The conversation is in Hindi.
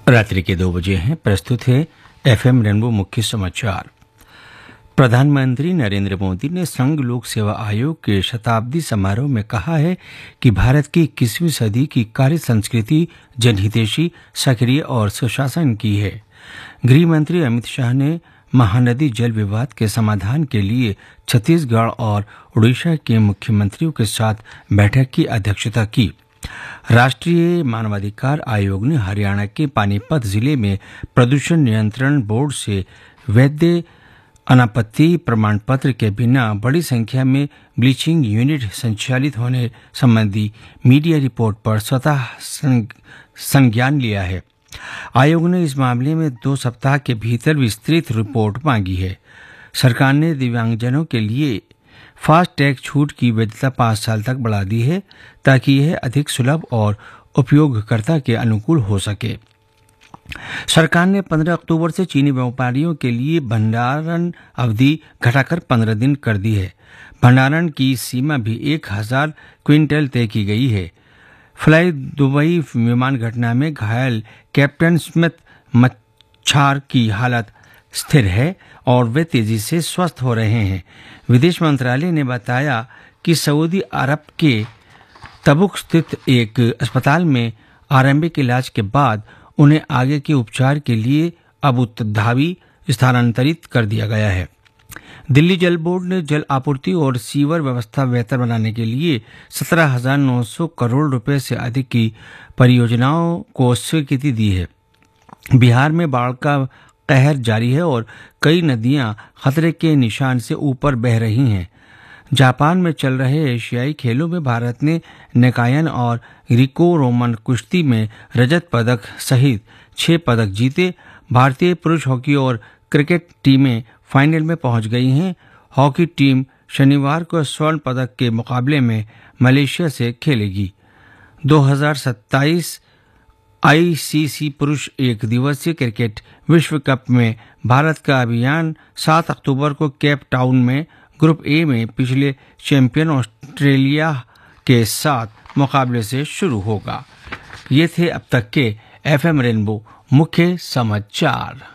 रात्रि के 2 बजे हैं। प्रस्तुत है एफएम रेनबो मुख्य समाचार। प्रधानमंत्री नरेंद्र मोदी ने संघ लोक सेवा आयोग के शताब्दी समारोह में कहा है कि भारत की 21वीं सदी की कार्य संस्कृति जनहितैषी, सक्रिय और सुशासन की है। गृह मंत्री अमित शाह ने महानदी जल विवाद के समाधान के लिए छत्तीसगढ़ और उड़ीसा के मुख्यमंत्रियों के साथ बैठक की अध्यक्षता की। राष्ट्रीय मानवाधिकार आयोग ने हरियाणा के पानीपत जिले में प्रदूषण नियंत्रण बोर्ड से वैध अनापत्ति प्रमाण पत्र के बिना बड़ी संख्या में ब्लीचिंग यूनिट संचालित होने संबंधी मीडिया रिपोर्ट पर स्वतः संज्ञान लिया है। आयोग ने इस मामले में 2 सप्ताह के भीतर विस्तृत रिपोर्ट मांगी है। सरकार ने दिव्यांगजनों के लिए फास्ट टैग छूट की वैधता 5 साल तक बढ़ा दी है ताकि यह अधिक सुलभ और उपयोगकर्ता के अनुकूल हो सके। सरकार ने 15 अक्टूबर से चीनी व्यापारियों के लिए भंडारण अवधि घटाकर 15 दिन कर दी है। भंडारण की सीमा भी 1000 क्विंटल तय की गई है। फ्लाई दुबई विमान घटना में घायल कैप्टन स्मिथ मच्छार की हालत स्थिर है और वे तेजी से स्वस्थ हो रहे हैं। विदेश मंत्रालय ने बताया कि सऊदी अरब के तबुक स्थित एक अस्पताल में आरंभिक इलाज के बाद उन्हें आगे के उपचार के लिए अबू धाबी स्थानांतरित कर दिया गया है। दिल्ली जल बोर्ड ने जल आपूर्ति और सीवर व्यवस्था बेहतर बनाने के लिए 17,900 करोड़ रुपए से अधिक की परियोजनाओं को स्वीकृति दी है। बिहार में बाढ़ का कहर जारी है और कई नदियां खतरे के निशान से ऊपर बह रही हैं। जापान में चल रहे एशियाई खेलों में भारत ने नेकायन और ग्रीको रोमन कुश्ती में रजत पदक सहित 6 पदक जीते। भारतीय पुरुष हॉकी और क्रिकेट टीमें फाइनल में पहुंच गई हैं। हॉकी टीम शनिवार को स्वर्ण पदक के मुकाबले में मलेशिया से खेलेगी। 2027 आईसीसी पुरुष एक दिवसीय क्रिकेट विश्व कप में भारत का अभियान 7 अक्टूबर को केप टाउन में ग्रुप ए में पिछले चैंपियन ऑस्ट्रेलिया के साथ मुकाबले से शुरू होगा। ये थे अब तक के एफएम रेनबो मुख्य समाचार।